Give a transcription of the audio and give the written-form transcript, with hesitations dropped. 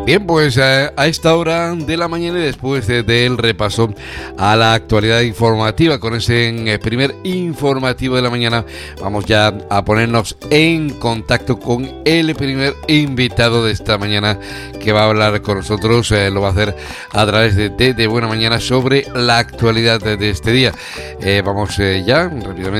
Bien, pues a esta hora de la mañana y después del repaso a la actualidad informativa, con ese primer informativo de la mañana, vamos ya a ponernos en contacto con el primer invitado de esta mañana que va a hablar con nosotros. Lo va a hacer a través de Buena Mañana sobre la actualidad de este día. Vamos ya rápidamente